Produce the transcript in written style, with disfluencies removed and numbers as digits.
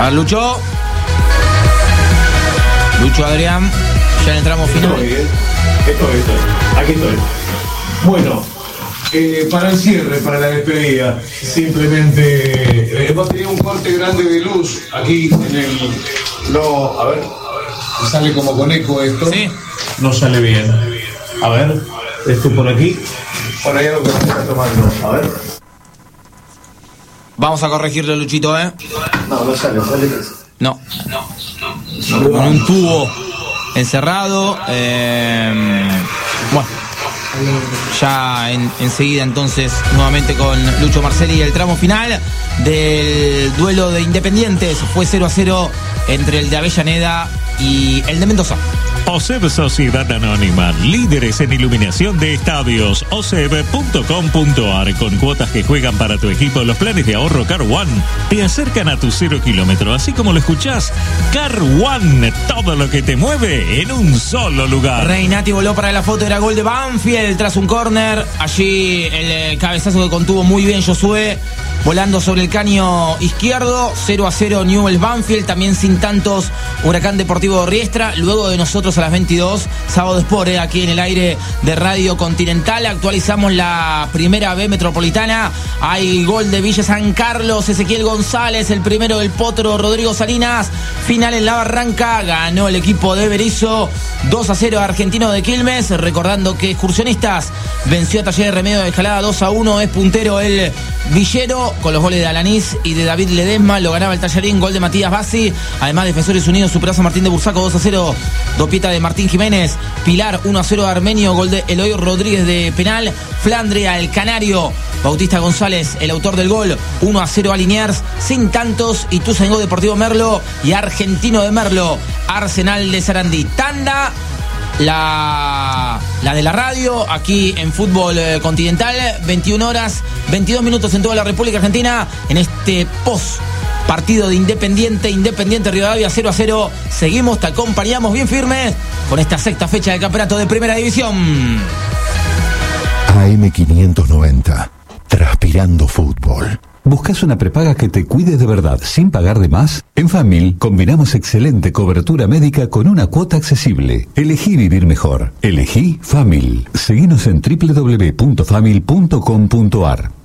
A ver, Lucho, Adrián, ya entramos final. Estoy. Aquí estoy. Bueno, para el cierre, para la despedida, simplemente hemos tenido un corte grande de luz aquí en el... No, a ver, sale como con eco esto. Sí. No sale bien. A ver, esto por aquí. Por ahí algo que se está tomando. A ver. Vamos a corregirlo, Luchito, ¿eh? No sale. No. Con un tubo encerrado. Bueno, ya enseguida entonces nuevamente con Lucho Marcelli, el tramo final del duelo de Independientes. Fue 0-0 entre el de Avellaneda y el de Mendoza. OSEB Sociedad Anónima, líderes en iluminación de estadios. OSEB.com.ar. Con cuotas que juegan para tu equipo, los planes de ahorro Car One te acercan a tu 0 kilómetro. Así como lo escuchás, Car One, todo lo que te mueve en un solo lugar. Reinati voló para la foto, era gol de Banfield tras un córner. Allí el cabezazo que contuvo muy bien Josué, volando sobre el caño izquierdo. 0-0 Newell's Banfield, también sin tantos Huracán Deportivo Riestra. Luego de nosotros a las 22, Sábado Sport, aquí en el aire de Radio Continental. Actualizamos la primera B metropolitana. Hay gol de Villa San Carlos, Ezequiel González, el primero del Potro Rodrigo Salinas. Final en la Barranca, ganó el equipo de Berizo 2-0 a Argentino de Quilmes. Recordando que Excursionistas venció a Talleres Remedio de Escalada 2-1. Es puntero el Villero con los goles de Alanís y de David Ledesma. Lo ganaba el Tallarín, gol de Matías Bassi. Además, Defensores Unidos superó a Martín de Bursaco 2-0. Dopieta de Martín Jiménez. Pilar 1-0 de Armenio, gol de Eloy Rodríguez de penal. Flandria, el Canario. Bautista González, el autor del gol. 1-0 a Liniers, sin tantos. Ituzaingó Deportivo Merlo y Argentino de Merlo. Arsenal de Sarandí. Tanda. La de la radio, aquí en Fútbol Continental, 21 horas, 22 minutos en toda la República Argentina, en este partido de Independiente Rivadavia 0-0. Seguimos, te acompañamos bien firmes con esta sexta fecha del campeonato de Primera División. AM590, transpirando fútbol. ¿Buscas una prepaga que te cuide de verdad sin pagar de más? En Famil combinamos excelente cobertura médica con una cuota accesible. Elegí vivir mejor. Elegí Famil. Seguinos en www.famil.com.ar.